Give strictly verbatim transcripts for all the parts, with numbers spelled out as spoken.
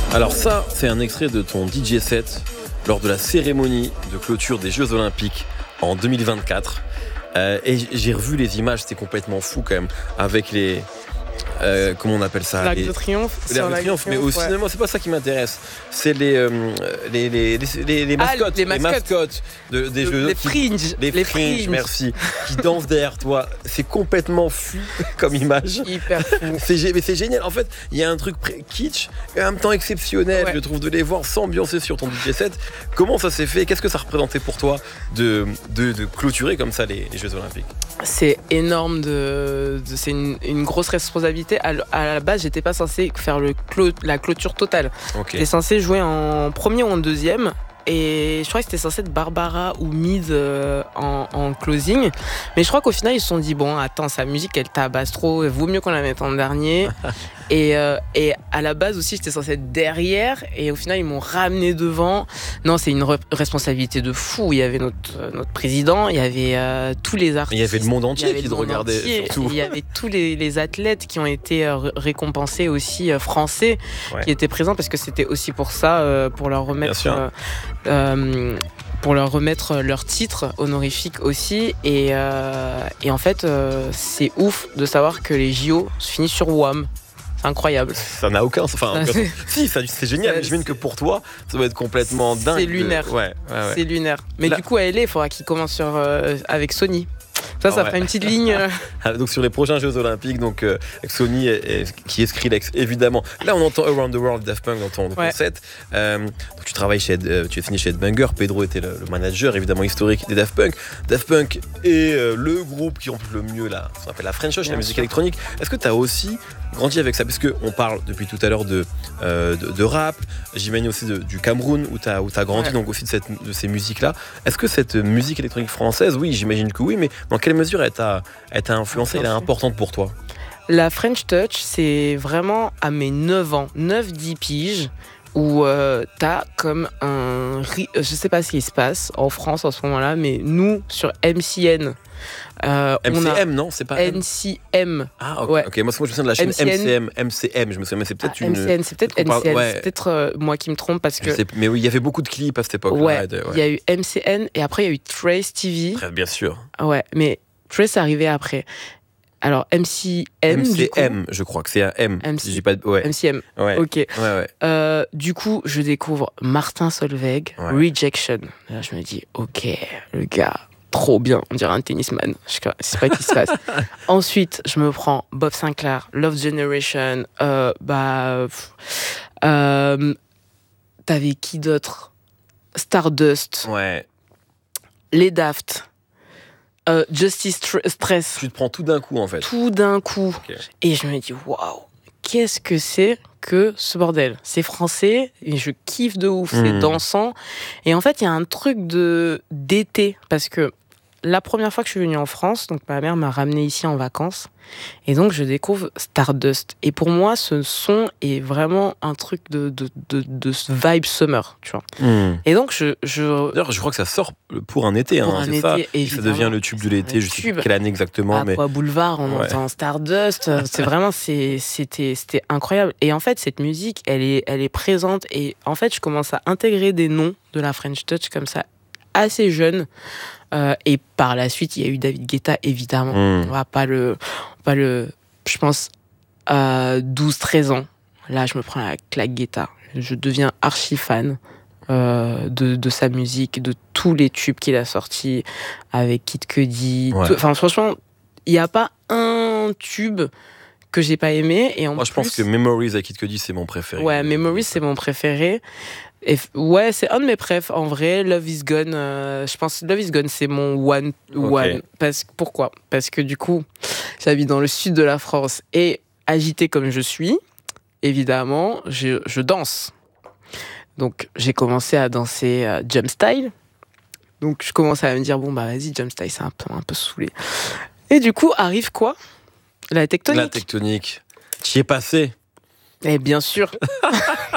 Alors ça, c'est un extrait de ton D J set lors de la cérémonie de clôture des Jeux Olympiques en deux mille vingt-quatre. Euh, et j'ai revu les images, c'était complètement fou quand même, avec les... Euh, comment on appelle ça, L'Arc les... de Triomphe. L'Arc de Triomphe, mais au cinéma, ouais. C'est pas ça qui m'intéresse. C'est les, euh, les, les, les, les, les mascottes, ah, les mascottes, les mascottes de, des le, jeux. Les qui, fringes. Les, les fringes, fringes, merci. Qui dansent derrière toi. C'est complètement fou comme image. Hyper fou. C'est, mais c'est génial. En fait, il y a un truc kitsch et en même temps exceptionnel, ouais. Je trouve, de les voir s'ambiancer sur ton D J set. Comment ça s'est fait? Qu'est-ce que ça représentait pour toi de, de, de clôturer comme ça les, les Jeux Olympiques? C'est énorme, de, de, c'est une, une grosse responsabilité. À, à la base, j'étais pas censée faire le clo, la clôture totale. Okay. J'étais censée jouer en premier ou en deuxième. Et je crois que c'était censé être Barbara ou Mid euh, en, en closing. Mais je crois qu'au final, ils se sont dit, bon, attends, sa musique, elle tabasse trop. Il vaut mieux qu'on la mette en dernier. et, euh, et à la base aussi, j'étais censée être derrière. Et au final, ils m'ont ramené devant. Non, c'est une re- responsabilité de fou. Il y avait notre, euh, notre président, il y avait euh, tous les artistes. Il y avait le monde entier qui te regardait. Entier, surtout. Il y avait tous les, les athlètes qui ont été euh, récompensés aussi, euh, français, ouais. Qui étaient présents. Parce que c'était aussi pour ça, euh, pour leur remettre... Euh, Euh, pour leur remettre leur titre honorifique aussi et, euh, et en fait euh, c'est ouf de savoir que les J O se finissent sur W A M. C'est incroyable. Ça n'a aucun sens. Enfin, c'est... si, ça, c'est génial. C'est... J'imagine que pour toi, ça doit être complètement dingue. C'est lunaire. De... Ouais, ouais, ouais. C'est lunaire. Mais Là... du coup, à L A, il faudra qu'il commence sur, euh, avec Sony. Ça, ah ça ouais. fera une petite ligne. Donc sur les prochains Jeux Olympiques, donc euh, avec Sony et, et, qui est Skrillex, évidemment. Là, on entend Around the World, Daft Punk dans ton ouais. set. Euh, donc tu travailles chez, euh, tu es signé chez Headbanger. Pedro était le, le manager, évidemment historique des Daft Punk. Daft Punk est euh, le groupe qui remplit le mieux la, ce qu'on appelle la French Touch, la musique sûr. électronique. Est-ce que tu as aussi grandi avec ça? Parce qu'on parle depuis tout à l'heure de, euh, de, de rap. J'imagine aussi de, du Cameroun où tu as où t'as grandi, ouais. Donc aussi de, cette, de ces musiques-là. Est-ce que cette musique électronique française, oui, j'imagine que oui, mais dans quelle mesure elle t'a, elle t'a influencé, elle est importante pour toi? La French Touch, c'est vraiment à mes neuf ans, neuf dix piges, où euh, t'as comme un... Je sais pas ce qui se passe en France en ce moment-là, mais nous, sur M C N... Euh, M C M, non, c'est pas N C M. Ah, ok. Ouais. Okay. Moi, moi, je me souviens de la chaîne M C M. M C M, je me souviens, mais c'est peut-être ah, une. M C N, c'est peut-être N C N. Ouais. C'est peut-être euh, moi qui me trompe parce que. Mais oui, il y avait beaucoup de clips à cette époque. Ouais. Il ouais. y a eu M C N et après il y a eu Trace T V. Très bien sûr. Ouais, mais Trace est arrivé après. Alors M C M. M C M, je crois que c'est un M. M C... Si j'ai pas de... ouais. M C M. Ouais. Ok. Ouais, ouais. Euh, du coup, je découvre Martin Solveig, ouais. Rejection. Là, je me dis, ok, le gars. Trop bien, on dirait un tennisman. Je sais pas ce qui se passe. Ensuite, je me prends Bob Sinclair, Love Generation. Euh, bah, euh, t'avais qui d'autre? Stardust. Ouais. Les Daft. Euh, Justice Tr- Stress. Tu te prends tout d'un coup en fait. Tout d'un coup. Okay. Et je me dis waouh, qu'est-ce que c'est que ce bordel? C'est français et je kiffe de ouf, mmh. C'est dansant. Et en fait, il y a un truc de d'été parce que la première fois que je suis venue en France, donc ma mère m'a ramenée ici en vacances et donc je découvre Stardust. Et pour moi, ce son est vraiment un truc de de de, de vibe summer, tu vois. Mmh. Et donc je je d'ailleurs, je crois que ça sort pour un été, pour hein, un c'est été, ça. Évidemment. Ça devient le tube de l'été. Je sais plus quelle année exactement, à mais quoi Boulevard, on ouais. entend Stardust. C'est vraiment c'est c'était c'était incroyable. Et en fait, cette musique, elle est elle est présente et en fait, je commence à intégrer des noms de la French Touch comme ça assez jeune. Euh, et par la suite, il y a eu David Guetta, évidemment. Mmh. On va pas le, pas le, je pense, à douze treize ans. Là, je me prends la claque Guetta. Je deviens archi fan euh, de, de sa musique, de tous les tubes qu'il a sortis avec Kid Cudi. Ouais. Enfin, franchement, il n'y a pas un tube que j'ai pas aimé. Et en Moi, plus, je pense que Memories avec Kid Cudi, c'est mon préféré. Ouais, Memories, c'est mon préféré. Et ouais, c'est un de mes préfs en vrai. Love is Gone, euh, je pense Love is Gone, c'est mon one one. Okay. Parce, pourquoi? Parce que du coup, j'habite dans le sud de la France et agitée comme je suis, évidemment, je, je danse. Donc j'ai commencé à danser euh, jump style. Donc je commençais à me dire bon bah vas-y jump style, c'est un peu un peu saoulé. Et du coup arrive quoi? La tectonique. La tectonique. T'y es passé? Eh bien sûr.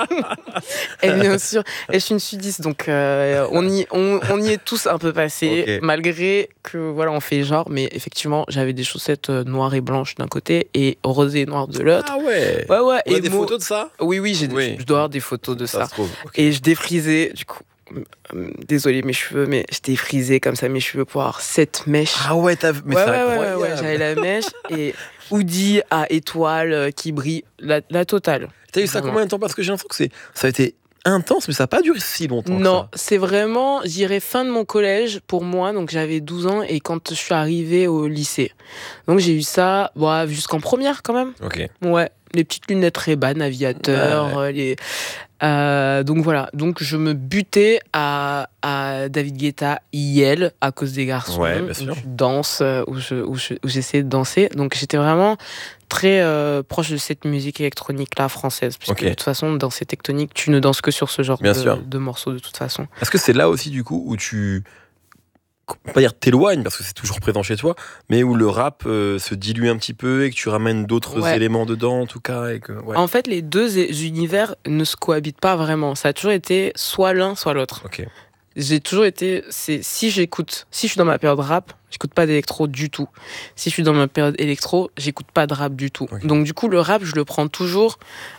Et bien sûr, et je suis une sudiste, donc euh, on, y, on, on y est tous un peu passés, okay. Malgré que voilà, on fait genre, mais effectivement, j'avais des chaussettes noires et blanches d'un côté et rosées et noires de l'autre. Ah ouais. Ouais ouais. On et a des mo... photos de ça? Oui oui, j'ai oui. Des... je dois avoir des photos de ça. ça. Okay. Et je défrisais, du coup. Désolée mes cheveux, mais j'étais frisée comme ça mes cheveux pour avoir sept mèches. Ah ouais, t'as... mais ouais, c'est ouais, incroyable. Ouais, ouais, j'avais la mèche et hoodie à étoiles qui brille, la, la totale. T'as eu ça vraiment. Combien de temps? Parce que j'ai l'impression que c'est... ça a été intense, mais ça n'a pas duré si longtemps. Non, que ça. C'est vraiment, j'irais fin de mon collège pour moi, donc j'avais douze ans et quand je suis arrivée au lycée. Donc j'ai eu ça bon, jusqu'en première quand même. Ok. Ouais, les petites lunettes Ray-Ban, aviateur, ouais. les... Euh, donc voilà, donc je me butais à, à David Guetta, I L à cause des garçons, ouais, bien sûr. Où je danse, où, je, où, je, où j'essayais de danser. Donc j'étais vraiment très euh, proche de cette musique électronique-là française. Parce okay. que de toute façon, dans ces tectoniques, tu ne danses que sur ce genre de, de morceaux de toute façon. Est-ce que c'est là aussi du coup où tu... pas dire t'éloignes parce que c'est toujours présent chez toi, mais où le rap euh, se dilue un petit peu et que tu ramènes d'autres ouais. éléments dedans en tout cas et que, ouais. En fait, les deux univers ne se cohabitent pas vraiment. Ça a toujours été soit l'un, soit l'autre. Okay. J'ai toujours été... C'est, si j'écoute... Si je suis dans ma période rap, j'écoute pas d'électro du tout. Si je suis dans ma période électro, j'écoute pas de rap du tout. Okay. Donc du coup, le rap, je le prends toujours...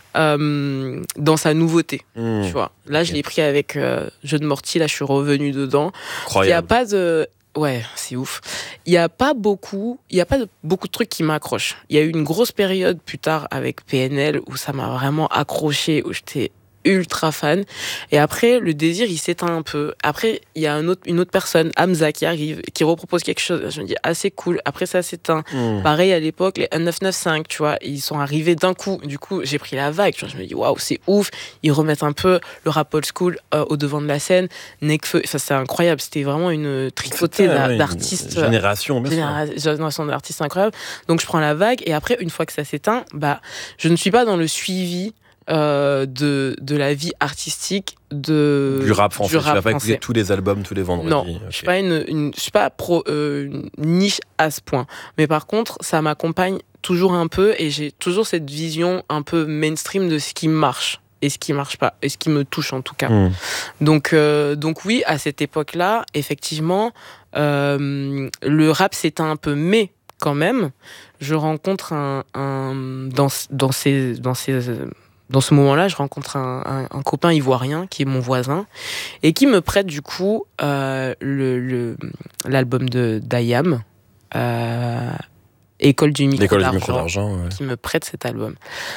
Euh, dans sa nouveauté, mmh. tu vois. Là, okay. je l'ai pris avec euh, Jeu de Morty, là, je suis revenue dedans. Incroyable. Il y a pas de... Ouais, c'est ouf. Il y a pas beaucoup... Il y a pas de... beaucoup de trucs qui m'accrochent. Il y a eu une grosse période plus tard avec P N L où ça m'a vraiment accroché, où j'étais ultra fan. Et après, le désir, il s'éteint un peu. Après, il y a un autre, une autre personne, Hamza, qui arrive, qui repropose quelque chose. Je me dis, ah, c'est cool. Après, ça s'éteint. Mmh. Pareil, à l'époque, les neuf neuf cinq, tu vois, ils sont arrivés d'un coup. Du coup, j'ai pris la vague. Tu vois, je me dis, waouh, c'est ouf. Ils remettent un peu le rap old school euh, au devant de la scène. Nekfeu, enfin, c'est incroyable. C'était vraiment une tripotée d'a- ouais, d'artistes. Une génération, bien généra- sûr. Génération d'artistes incroyables. Donc, je prends la vague. Et après, une fois que ça s'éteint, bah, je ne suis pas dans le suivi Euh, de, de la vie artistique de, du rap français. Du rap tu vas pas français. écouter tous les albums tous les vendredis. Non, okay. je suis pas une, une je suis pas pro euh, une niche à ce point. Mais par contre, ça m'accompagne toujours un peu et j'ai toujours cette vision un peu mainstream de ce qui marche et ce qui marche pas et ce qui me touche en tout cas. Mmh. Donc euh, donc oui, à cette époque-là, effectivement, euh, le rap s'éteint un peu, mais quand même, je rencontre un, un dans dans ces dans ces Dans ce moment-là, je rencontre un, un, un copain ivoirien qui est mon voisin et qui me prête du coup euh, le, le, l'album de d'Ayam, euh, École du micro L'école d'argent, du micro d'argent ouais. qui me prête cet album.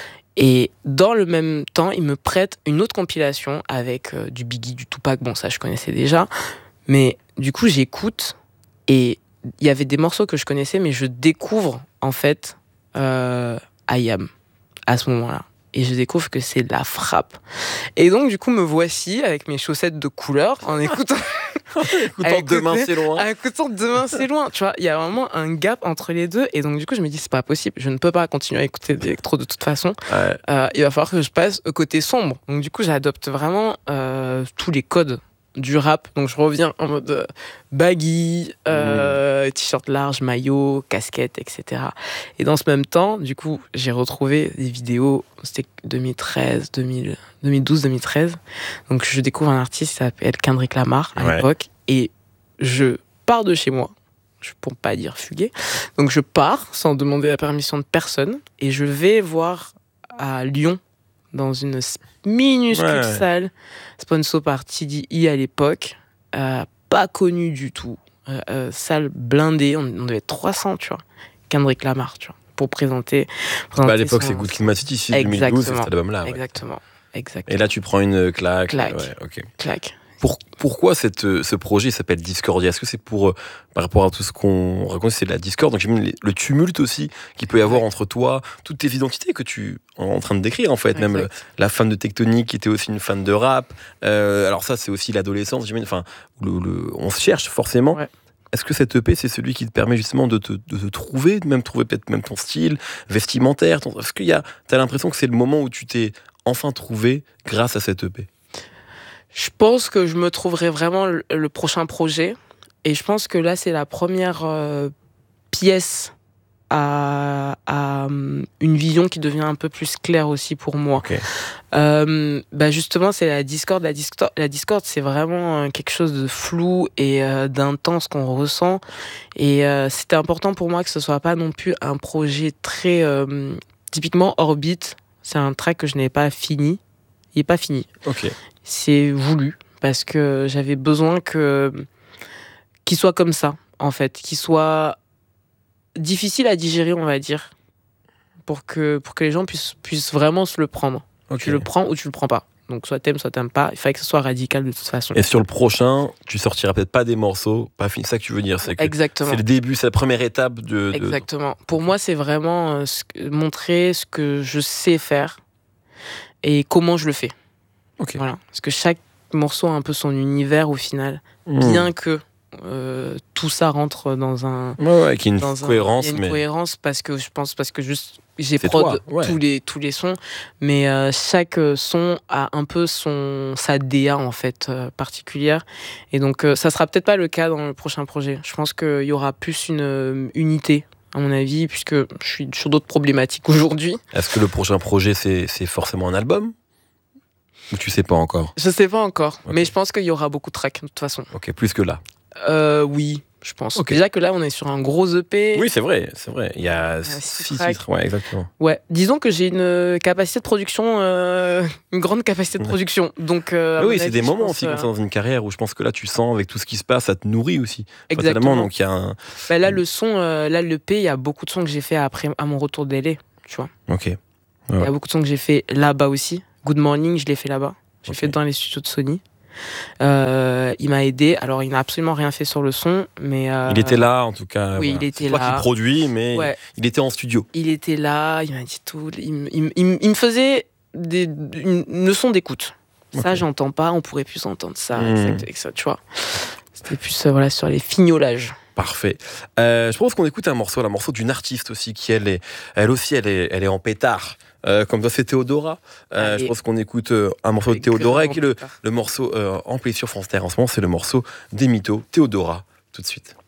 Et dans le même temps, il me prête une autre compilation avec euh, du Biggie, du Tupac. Bon, ça, je connaissais déjà. Mais du coup, j'écoute et il y avait des morceaux que je connaissais, mais je découvre en fait euh, Ayam à ce moment-là. Et je découvre que c'est de la frappe. Et donc, du coup, me voici avec mes chaussettes de couleur en écoutant... en écoutant Demain, c'est loin. En écoutant Demain, c'est loin. Tu vois, il y a vraiment un gap entre les deux. Et donc, du coup, je me dis, c'est pas possible. Je ne peux pas continuer à écouter d'électro de toute façon. Ouais. Euh, il va falloir que je passe au côté sombre. Donc, du coup, j'adopte vraiment euh, tous les codes du rap, donc je reviens en mode euh, baggy, euh, mmh. t-shirt large, maillot, casquette, et cetera. Et dans ce même temps, du coup, j'ai retrouvé des vidéos, c'était deux mille treize, deux mille, deux mille douze, deux mille treize. Donc je découvre un artiste qui s'appelle Kendrick Lamar à ouais. l'époque, et je pars de chez moi, pour pas dire fuguer. Donc je pars sans demander la permission de personne, et je vais voir à Lyon, dans une minuscule ouais. salle, sponsor par T D I à l'époque, euh, pas connu du tout, euh, euh, salle blindée, on, on devait être trois cents, tu vois, Kendrick Lamar, tu vois, pour présenter. présenter bah à l'époque, son... c'est Good Kid, Mad City, ici, deux mille douze, cet album-là. Ouais. Exactement, exactement. Et là, tu prends une claque. Claque, ouais, okay. claque. Pour, pourquoi cette, ce projet s'appelle Discordia? Est-ce que c'est pour, euh, par rapport à tout ce qu'on raconte, c'est de la discorde, donc j'imagine le tumulte aussi qu'il peut y avoir ouais. entre toi, toutes tes identités que tu es en train de décrire en fait, exact. Même le, la fan de Tectonique qui était aussi une fan de rap. Euh, alors ça, c'est aussi l'adolescence, j'imagine. Enfin, le, le, on se cherche forcément. Ouais. Est-ce que cet E P, c'est celui qui te permet justement de te, de te trouver, de même trouver peut-être même ton style vestimentaire? Ton, est-ce qu'il y a, t'as l'impression que c'est le moment où tu t'es enfin trouvé grâce à cet E P? Je pense que je me trouverai vraiment le, le prochain projet. Et je pense que là, c'est la première euh, pièce à, à une vision qui devient un peu plus claire aussi pour moi. Okay. Euh, bah justement, c'est la Discord. La Discord, la Discord c'est vraiment quelque chose de flou et euh, d'intense qu'on ressent. Et euh, c'était important pour moi que ce soit pas non plus un projet très... Euh, typiquement, Orbit, c'est un track que je n'ai pas fini. Il n'est pas fini. Okay. C'est voulu parce que j'avais besoin que qu'il soit comme ça, en fait. Qu'il soit difficile à digérer, on va dire, pour que, pour que les gens puissent, puissent vraiment se le prendre. Okay. Tu le prends ou tu le prends pas. Donc soit t'aimes, soit t'aimes pas. Il fallait que ce soit radical de toute façon. Et sur le prochain, tu sortiras peut-être pas des morceaux, pas fini. C'est ça que tu veux dire, c'est que exactement. C'est le début, c'est la première étape de. de... Exactement. Pour moi, c'est vraiment euh, ce que, montrer ce que je sais faire et comment je le fais. Okay. Voilà. Parce que chaque morceau a un peu son univers au final, mmh. bien que euh, tout ça rentre dans un ouais, ouais, qu'il y ait une dans cohérence, un, il y a une mais cohérence parce que je pense parce que juste j'ai c'est prod toi, ouais. tous les tous les sons, mais euh, chaque son a un peu son sa D A en fait euh, particulière, et donc euh, ça sera peut-être pas le cas dans le prochain projet. Je pense qu'il y aura plus une euh, unité à mon avis, puisque je suis sur d'autres problématiques aujourd'hui. Est-ce que le prochain projet c'est c'est forcément un album? Ou tu sais pas encore? Je sais pas encore, okay. mais je pense qu'il y aura beaucoup de tracks de toute façon. Ok, plus que là. Euh, oui, je pense. Okay. Déjà que là, on est sur un gros E P. Oui, c'est vrai, c'est vrai. Il y a six titres. Ouais, exactement. Ouais, disons que j'ai une capacité de production, euh, une grande capacité de production. Donc, euh, oui, avis, c'est des moments pense, aussi comme ça dans une carrière où je pense que là, tu sens avec tout ce qui se passe, ça te nourrit aussi. Exactement. Donc il y a un. Bah là, le son, euh, là, l'E P, il y a beaucoup de sons que j'ai fait après à mon retour d'L A, tu vois. Ok. Il ouais. y a beaucoup de sons que j'ai fait là-bas aussi. Good Morning, je l'ai fait là-bas. J'ai okay. fait dans les studios de Sony. Euh, il m'a aidé. Alors, il n'a absolument rien fait sur le son, mais euh... il était là en tout cas. Oui, voilà. il était c'est là. toi qui produis, mais ouais. il était en studio. Il était là. Il m'a dit tout. Il, il, il, il me faisait des, une, une leçon d'écoute. Okay. Ça, j'entends pas. On pourrait plus entendre ça. Mmh. Exact, avec ça, tu vois. C'était plus euh, voilà sur les fignolages. Parfait. Euh, je propose qu'on écoute un morceau, un morceau d'une artiste aussi qui elle est, elle aussi, elle est, elle est en pétard. Euh, comme toi, c'est Théodora. Euh, je pense qu'on écoute euh, un morceau de Théodora, qui est le, le morceau euh, en play sur France Inter en ce moment, c'est le morceau des Mythos. Théodora, tout de suite.